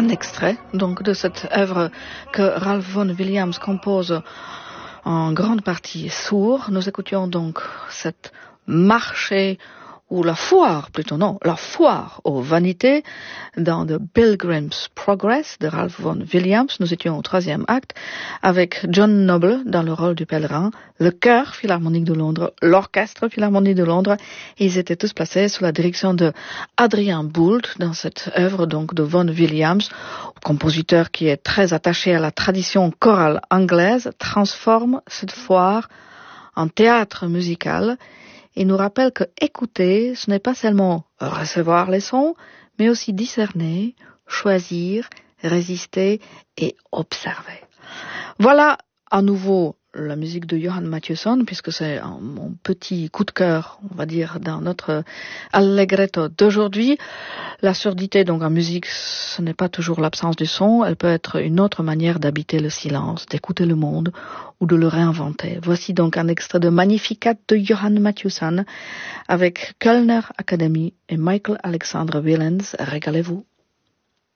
un extrait donc de cette œuvre que Ralph Vaughan Williams compose en grande partie sourd. Nous écoutions donc cette marché ou la foire aux vanités dans The Pilgrim's Progress de Ralph Vaughan Williams. Nous étions au 3e acte avec John Noble dans le rôle du pèlerin, le chœur philharmonique de Londres, l'orchestre philharmonique de Londres. Ils étaient tous placés sous la direction de Adrian Boult dans cette œuvre donc de Vaughan Williams, compositeur qui est très attaché à la tradition chorale anglaise, transforme cette foire en théâtre musical. Il nous rappelle que écouter, ce n'est pas seulement recevoir les sons, mais aussi discerner, choisir, résister et observer. Voilà à nouveau la musique de Johann Mathieuson, puisque c'est mon petit coup de cœur, on va dire, dans notre allegretto d'aujourd'hui. La surdité, donc en musique, ce n'est pas toujours l'absence du son, elle peut être une autre manière d'habiter le silence, d'écouter le monde ou de le réinventer. Voici donc un extrait de Magnificat de Johann Mathieuson avec Kölner Academy et Michael Alexander Willens. Régalez-vous.